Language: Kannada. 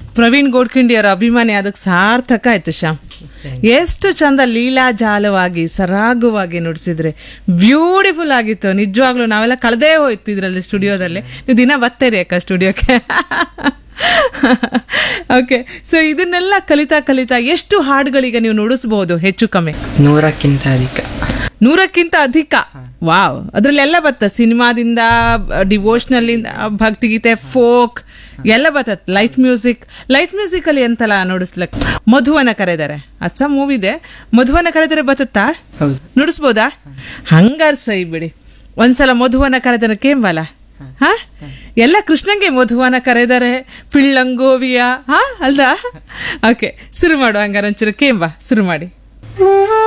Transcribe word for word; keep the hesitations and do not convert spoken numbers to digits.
ಪ್ರವೀಣ್ ಗೋಡ್ಖಿಂಡಿಯವರ ಅಭಿಮಾನಿ ಅದಕ್ಕೆ ಸಾರ್ಥಕ ಆಯ್ತು ಶ್ಯಾಮ್. ಎಷ್ಟು ಚಂದ ಲೀಲಾಜಾಲವಾಗಿ ಸರಾಗವಾಗಿ ನುಡಿಸಿದ್ರೆ ಬ್ಯೂಟಿಫುಲ್ ಆಗಿತ್ತು ನಿಜವಾಗ್ಲೂ. ನಾವೆಲ್ಲ ಕಳೆದೇ ಹೋಯ್ತು ಇದ್ರಲ್ಲಿ ಸ್ಟುಡಿಯೋದಲ್ಲಿ. ನೀವು ದಿನ ಬರ್ತೀರಿ ಅಕ್ಕ ಸ್ಟುಡಿಯೋಕ್ಕೆ. ಓಕೆ, ಸೊ ಇದನ್ನೆಲ್ಲ ಕಲಿತಾ ಕಲಿತಾ ಎಷ್ಟು ಹಾಡುಗಳಿಗೆ ನೀವು ನುಡಿಸಬಹುದು ಹೆಚ್ಚು ಕಮ್ಮಿ? ನೂರಕ್ಕಿಂತ ಅಧಿಕ. ನೂರಕ್ಕಿಂತ ಅಧಿಕ? ವಾವ್. ಅದ್ರಲ್ಲೆಲ್ಲ ಬತ್ತ, ಸಿನಿಮಾದಿಂದ ಡಿವೋಷನಲ್ ಇಂದ ಭಕ್ತಿಗೀತೆ, ಫೋಕ್ ಎಲ್ಲ ಬರ್ತತ್. ಲೈಟ್ ಮ್ಯೂಸಿಕ್, ಲೈಟ್ ಮ್ಯೂಸಿಕ್ ಅಲ್ಲಿ ಎಂತಲ್ಲ ನುಡಿಸ್ಲಕ್? ಮಧುವನ ಕರೆದರೆ ಅಚ್ಚ ಮೂವಿದೆ, ಮಧುವನ ಕರೆದರೆ ಬತ್ತತ್ತಾ? ನುಡಿಸ್ಬೋದಾ? ಹಂಗಾರ ಸೈ ಬಿಡಿ, ಒಂದ್ಸಲ ಮಧುವನ ಕರೆದರೆ ಕೇಂಬಲ್ಲ. ಹಾ, ಎಲ್ಲ ಕೃಷ್ಣಂಗೆ ಮಧುವನ ಕರೆದರೆ ಪಿಳ್ಳಂಗೋವಿಯ. ಹಾ ಅಲ್ದಾ? ಓಕೆ, ಶುರು ಮಾಡು ಹಂಗಾರ, ಒಂಚೂರು ಕೇಂಬ ಶುರು ಮಾಡಿ.